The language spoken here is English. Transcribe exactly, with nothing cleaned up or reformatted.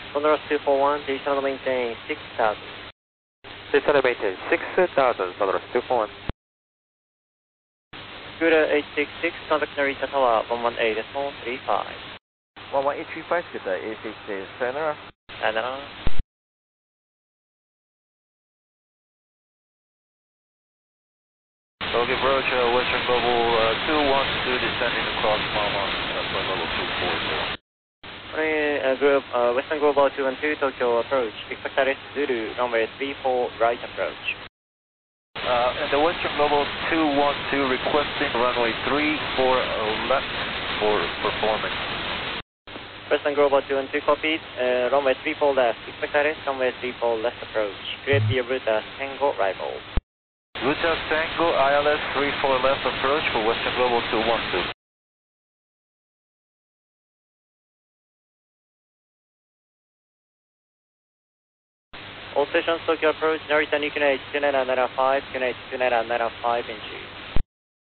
Sonorous two four one, descend maintain six thousand. Descend maintain six thousand, Sonorous two four one. Scooter eight six six, contact Narita Tower one one eight three five. one one eight three five, Scooter eight six six, Senora. Senora. Okay, approach uh, Western Global uh, two one two, descending across Mama, uh, for level two four zero. Uh, group, uh, Western Global two one two, Tokyo approach. Expect arrest Zulu, runway three four, right approach. Uh, and the Western Global two one two requesting runway three four left for performance. Western Global two one two copied, uh, runway three four left. Expect arrest, runway three four left approach. Create the route as Tango arrival. Ruta Tango I L S three four left approach for Western Global two one two. All stations Tokyo approach, Narita Nikkei two nine nine five, Connect two nine nine five inch.